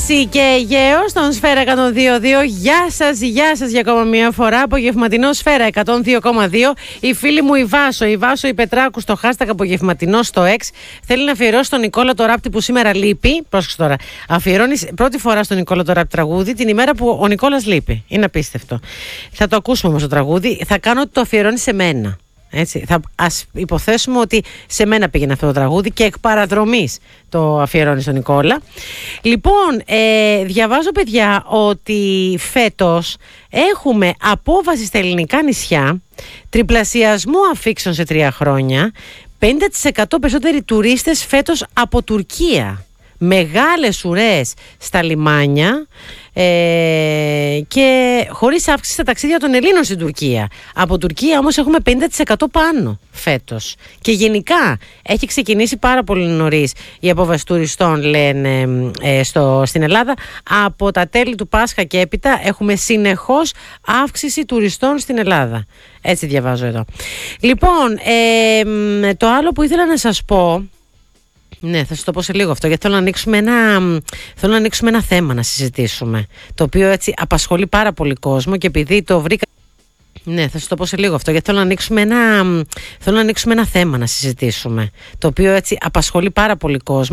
Άλξη και Αιγαίο στον Σφαίρα 102.2. Γεια σας για ακόμα μια φορά. Απογευματινό Σφαίρα 102.2. Η φίλη μου η Βάσο η Πετράκου στο hashtag απογευματινό στο X θέλει να αφιερώσει τον Νικόλα το ράπτη που σήμερα λείπει. Πρόσεξε τώρα. Αφιερώνει πρώτη φορά στον Νικόλα το ράπτη τραγούδι την ημέρα που ο Νικόλας λείπει. Είναι απίστευτο. Θα το ακούσουμε όμως το τραγούδι. Θα κάνω ότι το αφιερώνει σε μένα. Έτσι, ας υποθέσουμε ότι σε μένα πήγαινε αυτό το τραγούδι και εκ παραδρομής το αφιερώνει στον Νικόλα. Λοιπόν, διαβάζω παιδιά ότι φέτος έχουμε απόβαση στα ελληνικά νησιά, τριπλασιασμό αφήξεων σε 3 χρόνια, 50% περισσότεροι τουρίστες φέτος από Τουρκία. Μεγάλες ουρές στα λιμάνια και χωρίς αύξηση στα ταξίδια των Ελλήνων στην Τουρκία. Από Τουρκία όμως έχουμε 50% πάνω φέτος. Και γενικά έχει ξεκινήσει πάρα πολύ νωρίς η απόβαση τουριστών, λένε, στην Ελλάδα. Από τα τέλη του Πάσχα και έπειτα έχουμε συνεχώς αύξηση τουριστών στην Ελλάδα. Έτσι διαβάζω εδώ. Λοιπόν, το άλλο που ήθελα να σας πω, ναι, θα σας το πω σε λίγο αυτό, γιατί θέλω να ανοίξουμε ένα θέμα να συζητήσουμε, το οποίο έτσι απασχολεί πάρα πολύ κόσμο και επειδή το βρήκα. Ναι, θα σας το πω σε λίγο αυτό, γιατί θέλω να ανοίξουμε ένα θέμα να συζητήσουμε, το οποίο έτσι απασχολεί πάρα πολύ κόσμο.